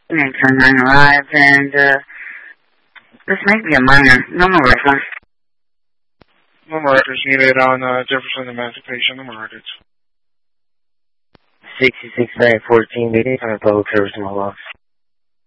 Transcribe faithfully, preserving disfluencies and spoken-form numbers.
ten nine arrived, and uh, this may be a minor. No more records. No more records needed on uh, Jefferson Emancipation. No more records. sixty-six nine fourteen, meeting on public service in my logs.